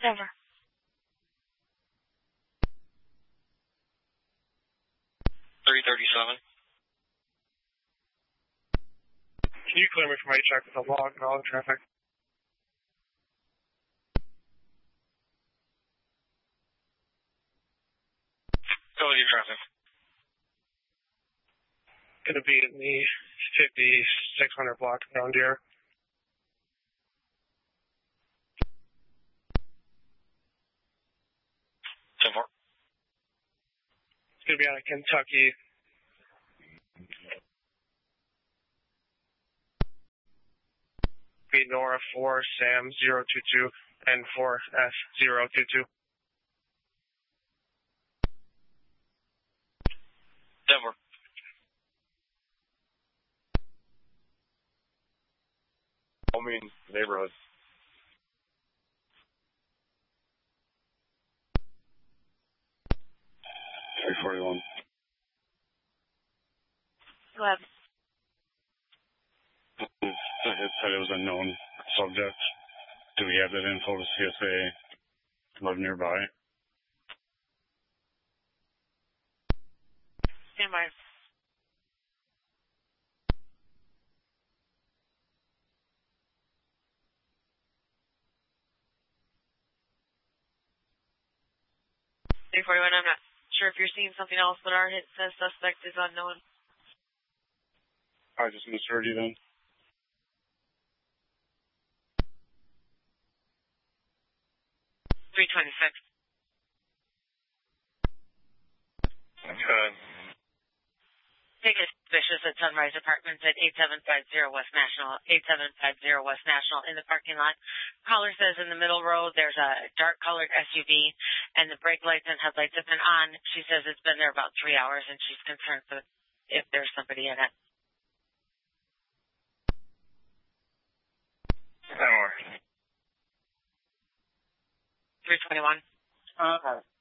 Denver. 337. Can you clear me from HVAC with a log and all the traffic? Go with your traffic. Going to be in the 5600 block down Deer. It's going to be out of Kentucky. Be Nora 4 Sam 022 and 4S 022. Denver. Homing neighborhood. $341. Go ahead. It said it was a known subject. Do we have that info to see if they live nearby? Stand by. I'm not sure if you're seeing something else, but our hit says suspect is unknown. I just misheard you then. $326. Okay. Ticket suspicious at Sunrise Apartments at 8750 West National, 8750 West National in the parking lot. Caller says in the middle row there's a dark colored SUV and the brake lights and headlights have been on. She says it's been there about 3 hours and she's concerned if there's somebody in it. 321.